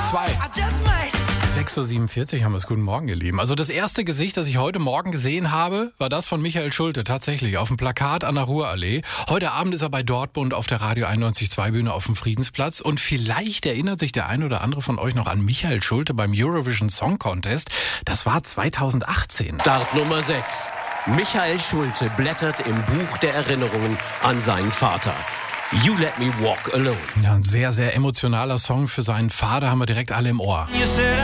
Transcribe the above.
2. 6.47 Uhr haben wir es. Guten Morgen, ihr Lieben. Also das erste Gesicht, das ich heute Morgen gesehen habe, war das von Michael Schulte. Tatsächlich, auf dem Plakat an der Ruhrallee. Heute Abend ist er bei Dortmund auf der Radio 91.2 Bühne auf dem Friedensplatz. Und vielleicht erinnert sich der ein oder andere von euch noch an Michael Schulte beim Eurovision Song Contest. Das war 2018. Start Nummer 6. Michael Schulte blättert im Buch der Erinnerungen an seinen Vater. You Let Me Walk Alone. Ja, ein sehr, sehr emotionaler Song für seinen Vater, haben wir direkt alle im Ohr.